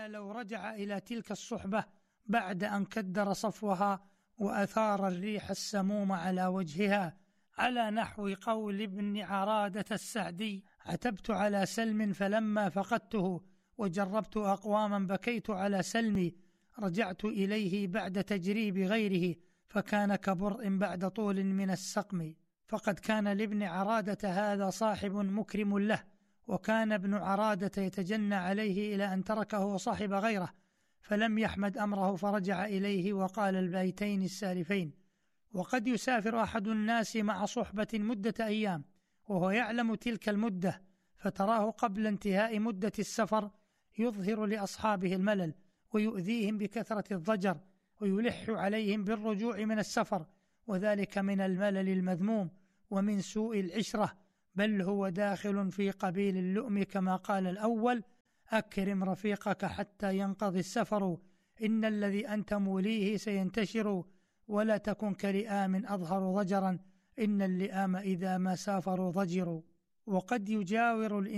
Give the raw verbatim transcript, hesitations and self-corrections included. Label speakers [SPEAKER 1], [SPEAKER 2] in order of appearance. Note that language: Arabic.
[SPEAKER 1] ما لو رجع إلى تلك الصحبة بعد أن كدر صفوها وأثار الريح السموم على وجهها، على نحو قول ابن عرادة السعدي: عتبت على سلم فلما فقدته وجربت أقواما بكيت على سلمي، رجعت إليه بعد تجريب غيره فكان كبرء بعد طول من السقم. فقد كان لابن عرادة هذا صاحب مكرم له، وكان ابن عرادة يتجنى عليه إلى أن تركه وصاحب غيره، فلم يحمد أمره فرجع إليه وقال البيتين السالفين. وقد يسافر أحد الناس مع صحبة مدة أيام وهو يعلم تلك المدة، فتراه قبل انتهاء مدة السفر يظهر لأصحابه الملل ويؤذيهم بكثرة الضجر ويلح عليهم بالرجوع من السفر، وذلك من الملل المذموم ومن سوء العشرة، بل هو داخل في قبيل اللؤم، كما قال الأول: أكرم رفيقك حتى ينقضي السفر، إن الذي أنت موليه سينتشر، ولا تكن كلئام أظهر ضجرا، إن اللئام إذا ما سافروا ضجروا. وقد يجاور